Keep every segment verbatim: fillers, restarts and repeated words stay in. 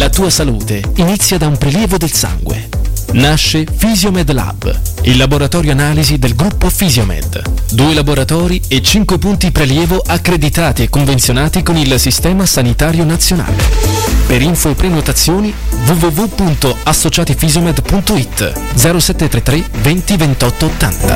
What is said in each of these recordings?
La tua salute inizia da un prelievo del sangue. Nasce Fisiomed Lab, il laboratorio analisi del gruppo Fisiomed. Due laboratori e cinque punti prelievo accreditati e convenzionati con il Sistema Sanitario Nazionale. Per info e prenotazioni w w w punto associatifisiomed punto i t zero sette tre tre venti ventotto ottanta.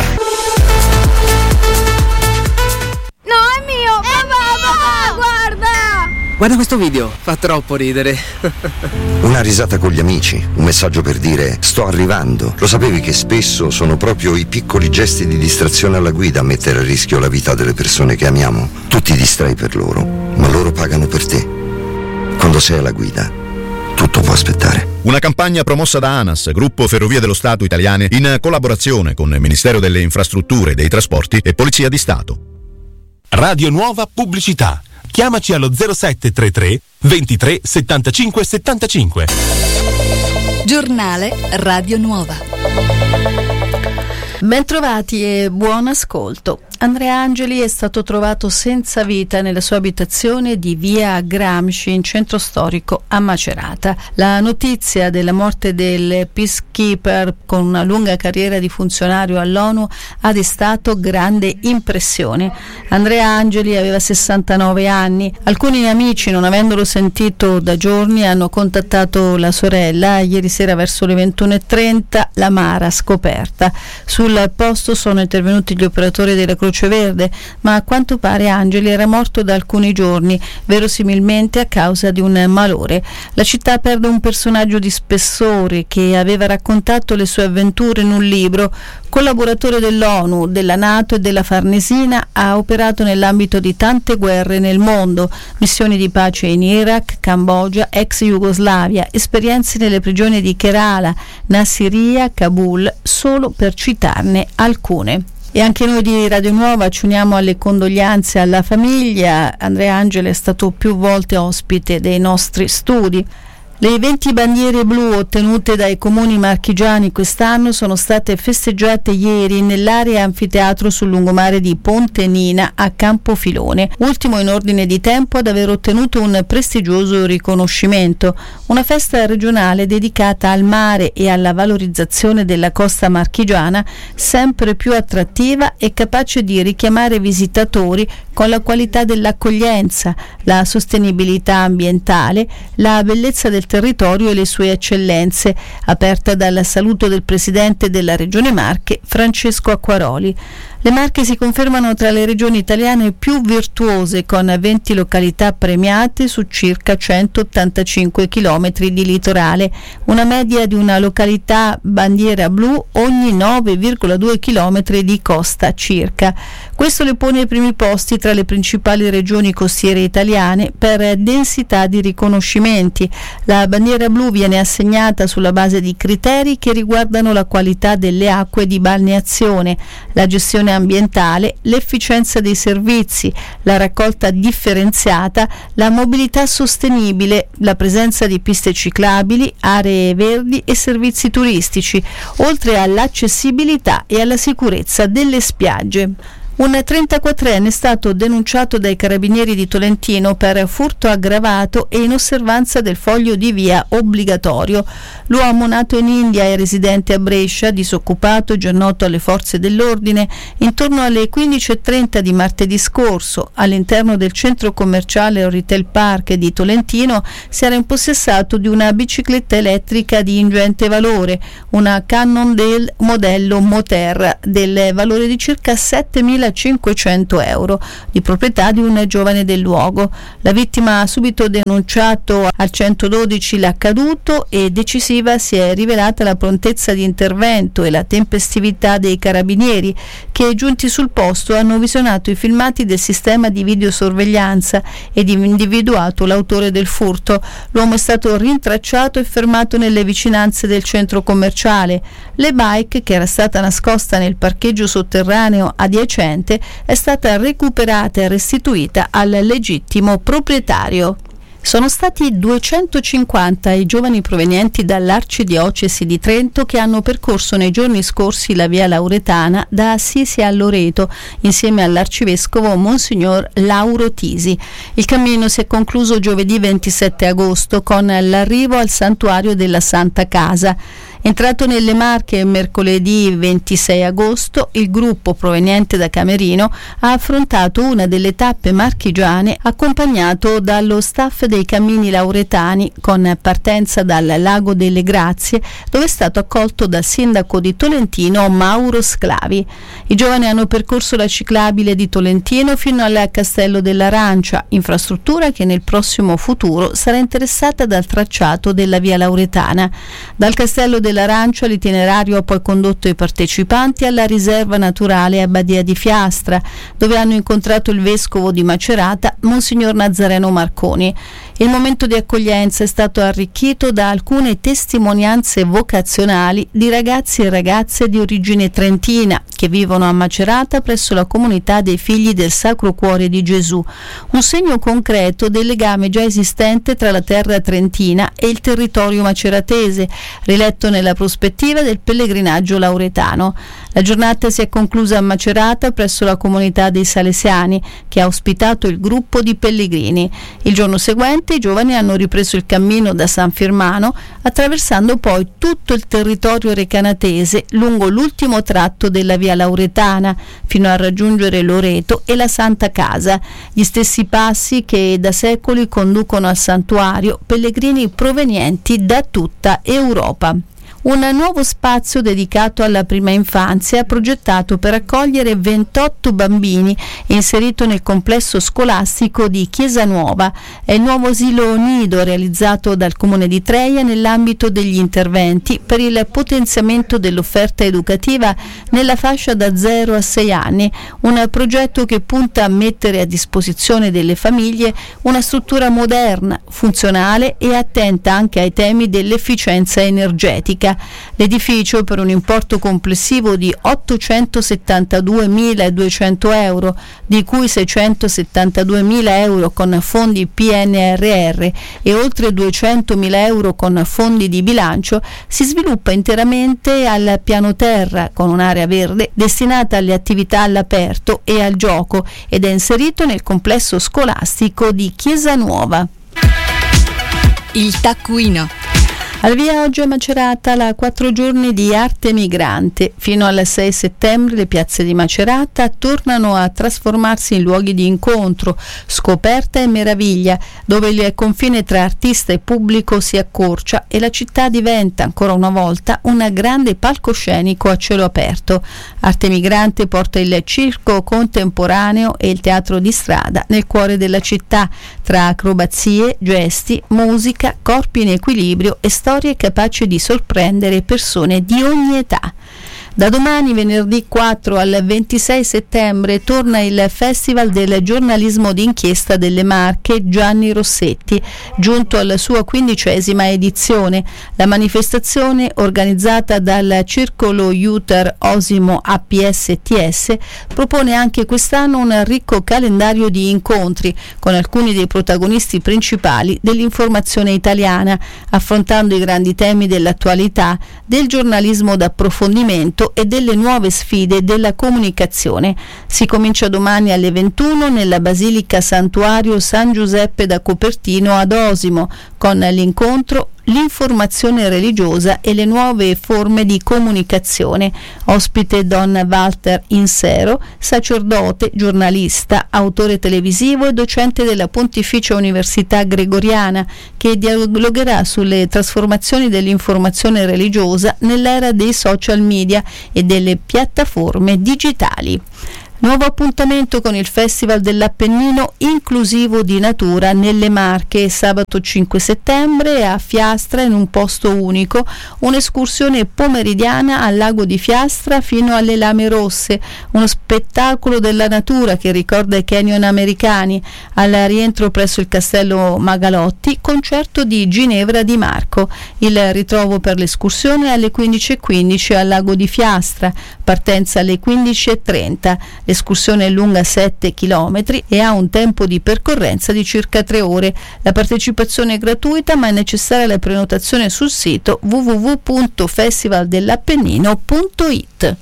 No, è mio! Papà, papà, guarda! Guarda questo video, fa troppo ridere. Una risata con gli amici, un messaggio per dire sto arrivando. Lo sapevi che spesso sono proprio i piccoli gesti di distrazione alla guida a mettere a rischio la vita delle persone che amiamo? Tu ti distrai per loro, ma loro pagano per te. Quando sei alla guida, tutto può aspettare. Una campagna promossa da ANAS, Gruppo Ferrovie dello Stato Italiane, in collaborazione con il Ministero delle Infrastrutture e dei Trasporti e Polizia di Stato. Radio Nuova Pubblicità. Chiamaci allo zero sette tre tre ventitré settantacinque settantacinque. Giornale Radio Nuova. Bentrovati e buon ascolto. Andrea Angeli è stato trovato senza vita nella sua abitazione di via Gramsci in centro storico a Macerata. La notizia della morte del peacekeeper con una lunga carriera di funzionario all'ONU ha destato grande impressione. Andrea Angeli aveva sessantanove anni. Alcuni amici, non avendolo sentito da giorni, hanno contattato la sorella. Ieri sera verso le ventuno e trenta la Mara scoperta. Sul posto sono intervenuti gli operatori della Croce Verde, ma a quanto pare Angeli era morto da alcuni giorni, verosimilmente a causa di un malore. La città perde un personaggio di spessore che aveva raccontato le sue avventure in un libro. Collaboratore dell'ONU, della NATO e della Farnesina, ha operato nell'ambito di tante guerre nel mondo, missioni di pace in Iraq, Cambogia, ex Jugoslavia, esperienze nelle prigioni di Kerala, Nassiriya, Kabul, solo per citarne alcune. E anche noi di Radio Nuova ci uniamo alle condoglianze alla famiglia. Andrea Angeli è stato più volte ospite dei nostri studi. Le venti bandiere blu ottenute dai comuni marchigiani quest'anno sono state festeggiate ieri nell'area anfiteatro sul lungomare di Ponte Nina a Campofilone, ultimo in ordine di tempo ad aver ottenuto un prestigioso riconoscimento, una festa regionale dedicata al mare e alla valorizzazione della costa marchigiana, sempre più attrattiva e capace di richiamare visitatori con la qualità dell'accoglienza, la sostenibilità ambientale, la bellezza del territorio e le sue eccellenze, aperta dal saluto del presidente della Regione Marche, Francesco Acquaroli. Le Marche si confermano tra le regioni italiane più virtuose, con venti località premiate su circa centottantacinque chilometri di litorale, una media di una località bandiera blu ogni nove virgola due chilometri di costa circa. Questo le pone ai primi posti tra le principali regioni costiere italiane per densità di riconoscimenti. La bandiera blu viene assegnata sulla base di criteri che riguardano la qualità delle acque di balneazione, la gestione ambientale, l'efficienza dei servizi, la raccolta differenziata, la mobilità sostenibile, la presenza di piste ciclabili, aree verdi e servizi turistici, oltre all'accessibilità e alla sicurezza delle spiagge. Un trentaquattrenne è stato denunciato dai carabinieri di Tolentino per furto aggravato e inosservanza del foglio di via obbligatorio. L'uomo, nato in India e residente a Brescia, disoccupato, già noto alle forze dell'ordine, intorno alle quindici e trenta di martedì scorso, all'interno del centro commerciale Retail Park di Tolentino, si era impossessato di una bicicletta elettrica di ingente valore, una Cannondale modello Moterra, del valore di circa settemilacinquecento euro, di proprietà di un giovane del luogo. La vittima ha subito denunciato al centododici l'accaduto e decisiva si è rivelata la prontezza di intervento e la tempestività dei carabinieri che, giunti sul posto, hanno visionato i filmati del sistema di videosorveglianza ed individuato l'autore del furto. L'uomo è stato rintracciato e fermato nelle vicinanze del centro commerciale. Le bike, che era stata nascosta nel parcheggio sotterraneo adiacente, è stata recuperata e restituita al legittimo proprietario. Sono stati duecentocinquanta i giovani provenienti dall'Arcidiocesi di Trento che hanno percorso nei giorni scorsi la via Lauretana da Assisi a Loreto insieme all'arcivescovo Monsignor Lauro Tisi. Il cammino si è concluso giovedì ventisette agosto con l'arrivo al santuario della Santa Casa. Entrato nelle Marche mercoledì ventisei agosto, il gruppo proveniente da Camerino ha affrontato una delle tappe marchigiane accompagnato dallo staff dei cammini lauretani con partenza dal Lago delle Grazie, dove è stato accolto dal sindaco di Tolentino Mauro Sclavi. I giovani hanno percorso la ciclabile di Tolentino fino al Castello dell'Arancia, infrastruttura che nel prossimo futuro sarà interessata dal tracciato della via Lauretana. Dal Castello dell'Arancia l'itinerario ha poi condotto i partecipanti alla riserva naturale Abbadia di Fiastra, dove hanno incontrato il vescovo di Macerata, Monsignor Nazareno Marconi. Il momento di accoglienza è stato arricchito da alcune testimonianze vocazionali di ragazzi e ragazze di origine trentina che vivono a Macerata presso la comunità dei Figli del Sacro Cuore di Gesù, un segno concreto del legame già esistente tra la terra trentina e il territorio maceratese, riletto nella prospettiva del pellegrinaggio lauretano. La giornata si è conclusa a Macerata presso la comunità dei Salesiani, che ha ospitato il gruppo di pellegrini. Il giorno seguente i giovani hanno ripreso il cammino da San Firmano, attraversando poi tutto il territorio recanatese lungo l'ultimo tratto della via Lauretana, fino a raggiungere Loreto e la Santa Casa, gli stessi passi che da secoli conducono al santuario pellegrini provenienti da tutta Europa. Un nuovo spazio dedicato alla prima infanzia progettato per accogliere ventotto bambini inserito nel complesso scolastico di Chiesa Nuova. È il nuovo asilo nido realizzato dal Comune di Treia nell'ambito degli interventi per il potenziamento dell'offerta educativa nella fascia da zero a sei anni, un progetto che punta a mettere a disposizione delle famiglie una struttura moderna, funzionale e attenta anche ai temi dell'efficienza energetica. L'edificio, per un importo complessivo di ottocentosettantaduemiladuecento euro, di cui seicentosettantaduemila euro con fondi P N R R e oltre duecentomila euro con fondi di bilancio, si sviluppa interamente al piano terra con un'area verde destinata alle attività all'aperto e al gioco ed è inserito nel complesso scolastico di Chiesa Nuova. Il taccuino. Al via oggi a Macerata la quattro giorni di Arte Migrante. Fino al sei settembre le piazze di Macerata tornano a trasformarsi in luoghi di incontro, scoperta e meraviglia, dove il confine tra artista e pubblico si accorcia e la città diventa ancora una volta un grande palcoscenico a cielo aperto. Arte Migrante porta il circo contemporaneo e il teatro di strada nel cuore della città, tra acrobazie, gesti, musica, corpi in equilibrio e storie capaci di sorprendere persone di ogni età. Da domani, venerdì quattro al ventisei settembre, torna il Festival del giornalismo d'inchiesta delle Marche Gianni Rossetti, giunto alla sua quindicesima edizione. La manifestazione, organizzata dal Circolo Iuter Osimo A P S T S, propone anche quest'anno un ricco calendario di incontri con alcuni dei protagonisti principali dell'informazione italiana, affrontando i grandi temi dell'attualità, del giornalismo d'approfondimento e delle nuove sfide della comunicazione. Si comincia domani alle ventuno nella Basilica Santuario San Giuseppe da Copertino ad Osimo con l'incontro L'informazione religiosa e le nuove forme di comunicazione. Ospite Don Walter Insero, sacerdote, giornalista, autore televisivo e docente della Pontificia Università Gregoriana, che dialogherà sulle trasformazioni dell'informazione religiosa nell'era dei social media e delle piattaforme digitali. Nuovo appuntamento con il Festival dell'Appennino inclusivo di natura nelle Marche, sabato cinque settembre a Fiastra in un posto unico, un'escursione pomeridiana al lago di Fiastra fino alle Lame Rosse, uno spettacolo della natura che ricorda i canyon americani, al rientro presso il Castello Magalotti, concerto di Ginevra Di Marco, il ritrovo per l'escursione alle quindici e quindici al lago di Fiastra, partenza alle quindici e trenta. L'escursione è lunga sette chilometri e ha un tempo di percorrenza di circa tre ore. La partecipazione è gratuita, ma è necessaria la prenotazione sul sito w w w punto festival dell'Appennino punto i t.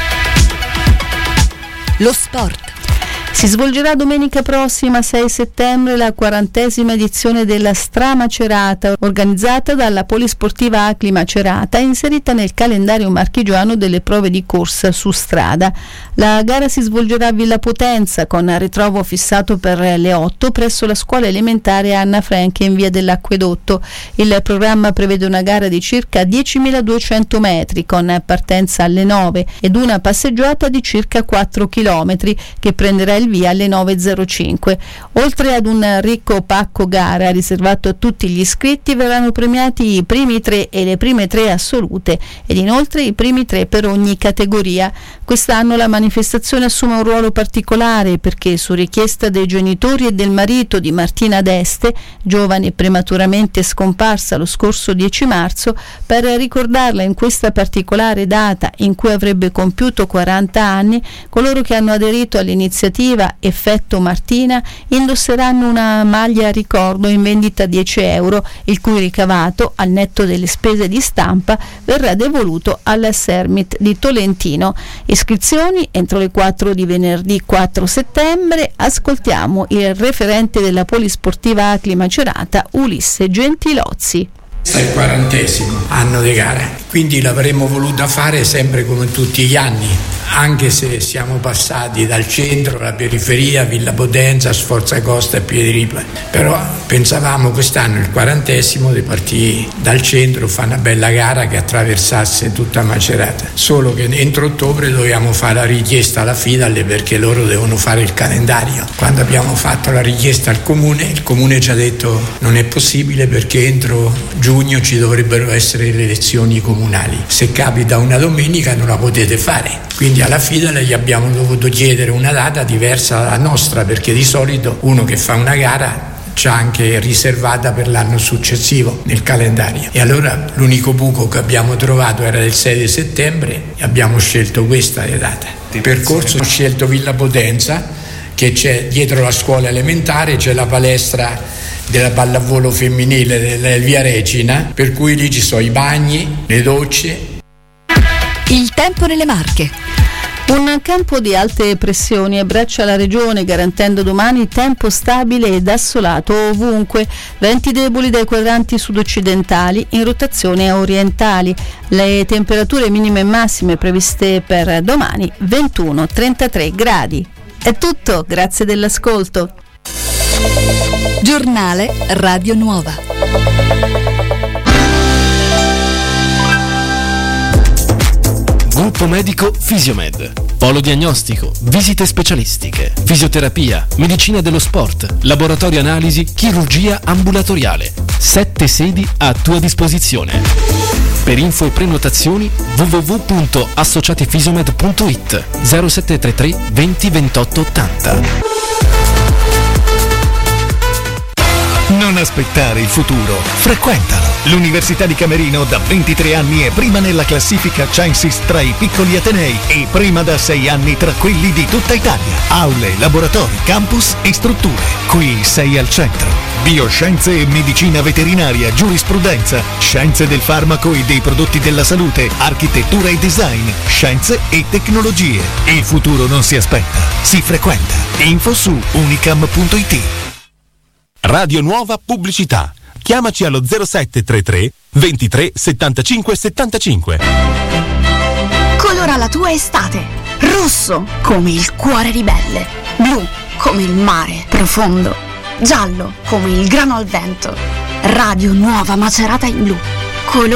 Lo sport. Si svolgerà domenica prossima, sei settembre, la quarantesima edizione della Stramacerata, organizzata dalla Polisportiva Acli Macerata, inserita nel calendario marchigiano delle prove di corsa su strada. La gara si svolgerà a Villa Potenza, con ritrovo fissato per le otto presso la scuola elementare Anna Franche in via dell'Acquedotto. Il programma prevede una gara di circa diecimiladuecento metri, con partenza alle nove, ed una passeggiata di circa quattro chilometri, che prenderà il via alle nove e zero cinque. Oltre ad un ricco pacco gara riservato a tutti gli iscritti, verranno premiati i primi tre e le prime tre assolute, ed inoltre i primi tre per ogni categoria. Quest'anno la manifestazione assume un ruolo particolare perché, su richiesta dei genitori e del marito di Martina D'Este, giovane prematuramente scomparsa lo scorso dieci marzo, per ricordarla in questa particolare data in cui avrebbe compiuto quaranta anni, coloro che hanno aderito all'iniziativa Effetto Martina indosseranno una maglia a ricordo in vendita a dieci euro, il cui ricavato, al netto delle spese di stampa, verrà devoluto alla Sermit di Tolentino. Iscrizioni entro le quattro di venerdì quattro settembre. Ascoltiamo il referente della Polisportiva Acli Macerata, Ulisse Gentilozzi. Questo è il quarantesimo anno di gara, quindi l'avremmo voluta fare sempre come tutti gli anni, anche se siamo passati dal centro alla periferia, Villa Potenza, Sforza Costa e Piediripa. Però pensavamo quest'anno, il quarantesimo, di partire dal centro, fare una bella gara che attraversasse tutta Macerata. Solo che entro ottobre dovevamo fare la richiesta alla Fidal, perché loro devono fare il calendario. Quando abbiamo fatto la richiesta al comune, il comune ci ha detto non è possibile perché entro giugno ci dovrebbero essere le elezioni comunali. Se capita una domenica non la potete fare. Quindi alla Fidal gli abbiamo dovuto chiedere una data diversa dalla nostra, perché di solito uno che fa una gara c'ha anche riservata per l'anno successivo nel calendario. E allora l'unico buco che abbiamo trovato era il sei di settembre e abbiamo scelto questa data. Il percorso ho scelto Villa Potenza, che c'è dietro la scuola elementare, c'è la palestra della pallavolo femminile della Via Regina, per cui lì ci sono i bagni, le docce. Il tempo nelle Marche. Un campo di alte pressioni abbraccia la regione, garantendo domani tempo stabile ed assolato ovunque, venti deboli dai quadranti sud-occidentali in rotazione a orientali. Le temperature minime e massime previste per domani ventuno trentatré gradi. È tutto, grazie dell'ascolto. Giornale Radio Nuova. Gruppo medico Fisiomed. Polo diagnostico, visite specialistiche, fisioterapia, medicina dello sport, laboratorio analisi, chirurgia ambulatoriale. Sette sedi a tua disposizione. Per info e prenotazioni w w w punto associatifisiomed punto i t zero sette tre tre venti ventotto ottanta. Non aspettare il futuro, frequentalo. L'Università di Camerino da ventitré anni è prima nella classifica Censis tra i piccoli atenei e prima da sei anni tra quelli di tutta Italia. Aule, laboratori, campus e strutture. Qui sei al centro. Bioscienze e medicina veterinaria, giurisprudenza, scienze del farmaco e dei prodotti della salute, architettura e design, scienze e tecnologie. Il futuro non si aspetta, si frequenta. Info su unicam punto i t. Radio Nuova Pubblicità. Chiamaci allo zero sette tre tre ventitré settantacinque settantacinque. Colora la tua estate. Rosso come il cuore ribelle. Blu come il mare profondo. Giallo come il grano al vento. Radio Nuova Macerata in blu. Colori